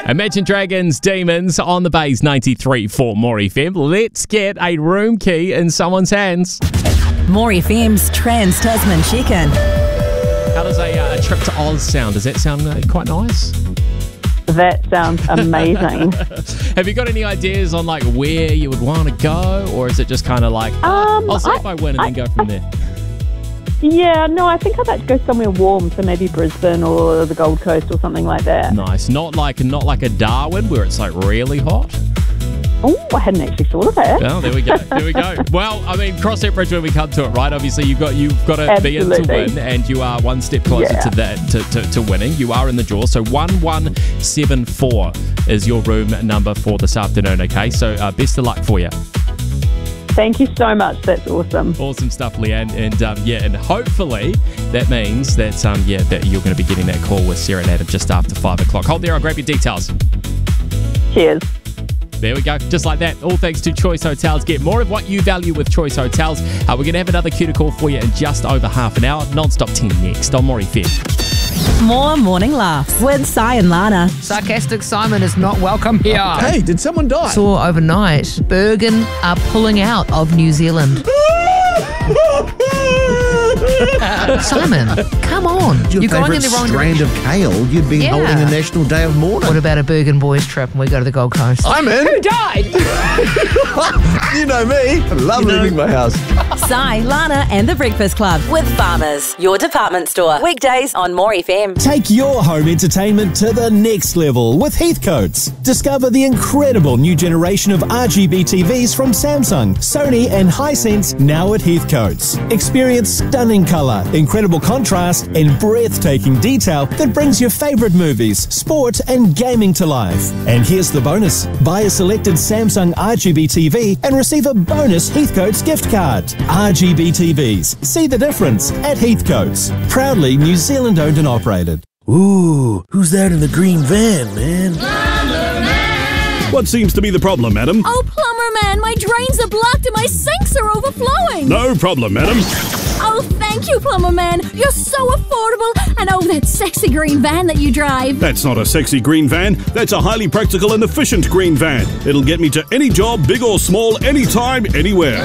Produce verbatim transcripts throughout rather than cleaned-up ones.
Imagine Dragons Demons on the Bays ninety-three for More F M. Let's get a room key in someone's hands. More F M's Trans Tasman Check-In. How does a, uh, a trip to Oz sound? Does that sound uh, quite nice? That sounds amazing. Have you got any ideas on like where you would want to go, or is it just kind of like, Um, I'll see I- if I win and I- then go from there? Yeah, no, I think I'd like to go somewhere warm, so maybe Brisbane or the Gold Coast or something like that. Nice. Not like not like a Darwin where it's like really hot. Oh, I hadn't actually thought of that. Oh, there we go. There we go. Well, I mean, cross that bridge when we come to it, right? Obviously, you've got you've got to be in to Absolutely. win, and you are one step closer Yeah. to that to, to, to winning. You are in the draw. So one one seven four is your room number for this afternoon. Okay, so uh, best of luck for you. Thank you so much. That's awesome. Awesome stuff, Leanne. And um, yeah, and hopefully that means that um, yeah that you're going to be getting that call with Sarah and Adam just after five o'clock. Hold there. I'll grab your details. Cheers. There we go. Just like that. All thanks to Choice Hotels. Get more of what you value with Choice Hotels. Uh, we're going to have another cue to call for you in just over half an hour. Non-stop ten next on More F M. More morning laughs with Si and Lana. Sarcastic Simon is not welcome here. Hey, did someone die? Saw overnight, Bergen are pulling out of New Zealand. Simon, come on. Your You're going in favourite the wrong strand direction. of kale, you'd been Yeah. holding a National Day of Mourning. What about a Bergen boys trip and we go to the Gold Coast? I'm in. Who died? You know me. I love leaving my house. Si, Lana and the Breakfast Club with Farmers, your department store. Weekdays on More F M. Take your home entertainment to the next level with Heathcotes. Discover the incredible new generation of R G B T Vs from Samsung, Sony and Hisense now at Heathcotes. Experience stunning colour, incredible contrast and breathtaking detail that brings your favourite movies, sport and gaming to life. And here's the bonus. Buy a selected Samsung R G B T V and receive a bonus Heathcotes gift card. R G B T Vs. See the difference at Heathcotes. Proudly New Zealand owned and operated. Ooh, who's that in the green van, man? What seems to be the problem, madam? Oh, plumber man, my drains are blocked and my sinks are overflowing. No problem, madam. Oh, thank you, plumber man. You're so affordable. And oh, that sexy green van that you drive. That's not a sexy green van. That's a highly practical and efficient green van. It'll get me to any job, big or small, anytime, anywhere.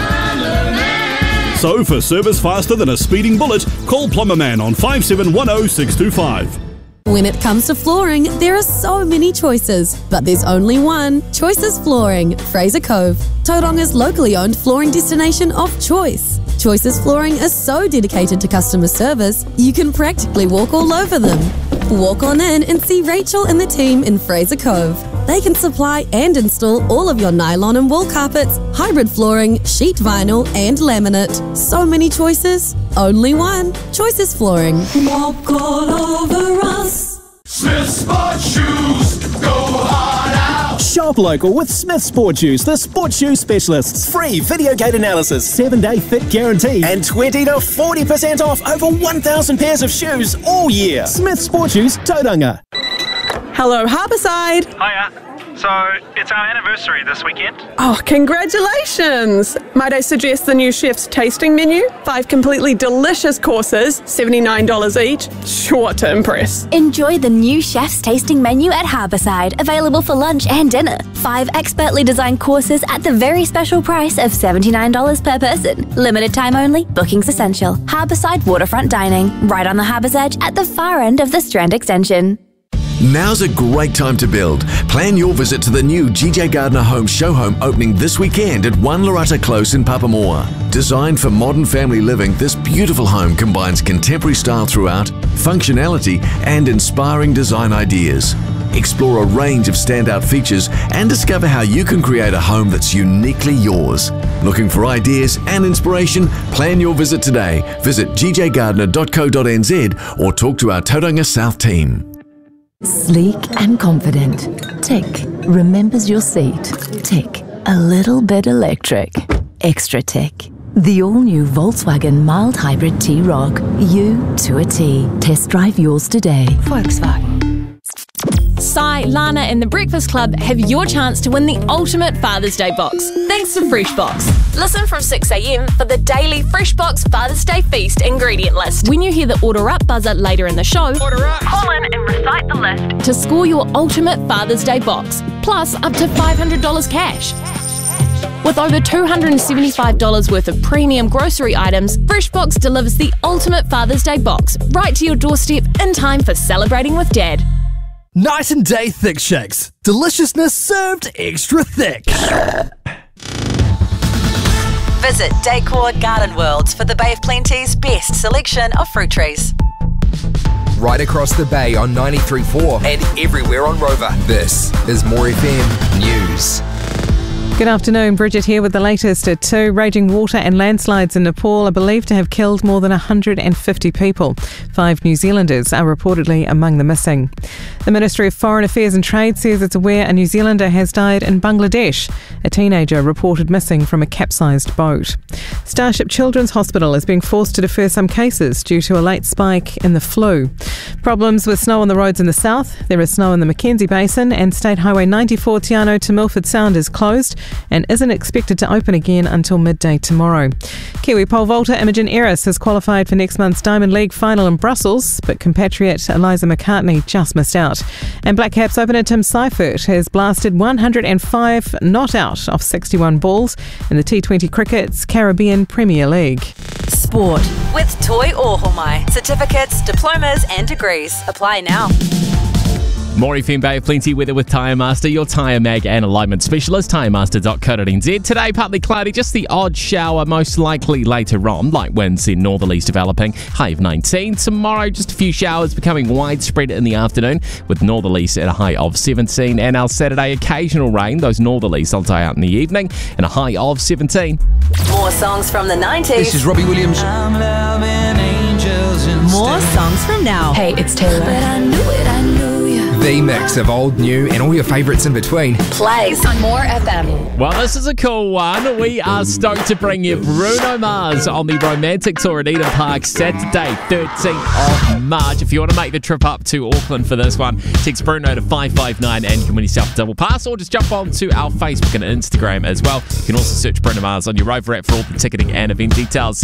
So, for service faster than a speeding bullet, call Plumber Man on five seven one zero six two five. When it comes to flooring, there are so many choices, but there's only one. Choices Flooring, Fraser Cove, Tauranga's locally owned flooring destination of choice. Choices Flooring is so dedicated to customer service, you can practically walk all over them. Walk on in and see Rachel and the team in Fraser Cove. They can supply and install all of your nylon and wool carpets, hybrid flooring, sheet vinyl, and laminate. So many choices, only one. Choices Flooring. Walk all over us. Smith Sport Shoes, go hard out. Shop local with Smith Sport Shoes, the sports shoe specialists. Free video gate analysis, seven day fit guarantee, and twenty to forty percent off over one thousand pairs of shoes all year. Smith Sport Shoes, Tauranga. Hello, Harborside. Hiya. So, it's our anniversary this weekend. Oh, congratulations! Might I suggest the new chef's tasting menu? Five completely delicious courses, seventy-nine dollars each. Sure to impress. Enjoy the new chef's tasting menu at Harborside, available for lunch and dinner. Five expertly designed courses at the very special price of seventy-nine dollars per person. Limited time only, bookings essential. Harborside Waterfront Dining, right on the harbour's edge at the far end of the Strand Extension. Now's a great time to build. Plan your visit to the new G J Gardner Home Show Home opening this weekend at One Lorata Close in Papamoa. Designed for modern family living, this beautiful home combines contemporary style throughout, functionality, and inspiring design ideas. Explore a range of standout features and discover how you can create a home that's uniquely yours. Looking for ideas and inspiration? Plan your visit today. Visit g j gardner dot co dot n z or talk to our Tauranga South team. Sleek and confident. Tick. Remembers your seat. Tick. A little bit electric. Extra tick. The all-new Volkswagen mild hybrid T-Roc. You to a T. Test drive yours today. Volkswagen. Si, Lana and the Breakfast Club have your chance to win the ultimate Father's Day box, thanks to Freshbox. Listen from six a.m. for the daily Freshbox Father's Day Feast ingredient list. When you hear the Order Up buzzer later in the show, Order Up. Call in and recite the list to score your ultimate Father's Day box, plus up to five hundred dollars cash. With over two hundred seventy-five dollars worth of premium grocery items, Freshbox delivers the ultimate Father's Day box right to your doorstep in time for celebrating with Dad. Night and Day Thick Shakes. Deliciousness served extra thick. Visit Decor Garden Worlds for the Bay of Plenty's best selection of fruit trees. Right across the bay on ninety-three point four and everywhere on Rover. This is More F M News. Good afternoon, Bridget here with the latest at two. Raging water and landslides in Nepal are believed to have killed more than one hundred fifty people. Five New Zealanders are reportedly among the missing. The Ministry of Foreign Affairs and Trade says it's aware a New Zealander has died in Bangladesh. A teenager reported missing from a capsized boat. Starship Children's Hospital is being forced to defer some cases due to a late spike in the flu. Problems with snow on the roads in the south. There is snow in the Mackenzie Basin, and State Highway ninety-four Te Anau to Milford Sound is closed and isn't expected to open again until midday tomorrow. Kiwi pole vaulter Imogen Eris has qualified for next month's Diamond League final in Brussels, but compatriot Eliza McCartney just missed out. And Black Caps opener Tim Seifert has blasted one hundred five not out off sixty-one balls in the T twenty Cricket's Caribbean Premier League. Sport with Toi Ohomai. Certificates, diplomas and degrees. Apply now. More F M Bay of Plenty weather with Tyre Master, your tyre mag and alignment specialist, tyre master dot co dot n z. Today, partly cloudy, just the odd shower, most likely later on. Light winds in northerlies developing, high of nineteen. Tomorrow, just a few showers becoming widespread in the afternoon with northerlies at a high of seventeen. And our Saturday, occasional rain, those northerlies will die out in the evening and a high of seventeen. More songs from the nineties. This is Robbie Williams. I'm loving angels instead. More songs from now. Hey, it's Taylor. But I knew it, I knew you. The mix of old, new, and all your favourites in between. Plays on More F M. Well, this is a cool one. We are stoked to bring you Bruno Mars on the Romantic Tour at Eden Park Saturday, thirteenth of March. If you want to make the trip up to Auckland for this one, text Bruno to five five nine and you can win yourself a double pass, or just jump on to our Facebook and Instagram as well. You can also search Bruno Mars on your Rover app for all the ticketing and event details.